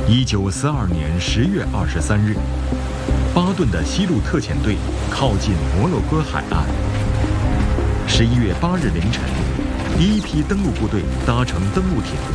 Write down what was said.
1942年10月23日，巴顿的西路特遣队靠近摩洛哥海岸。11月8日凌晨，第一批登陆部队搭乘登陆艇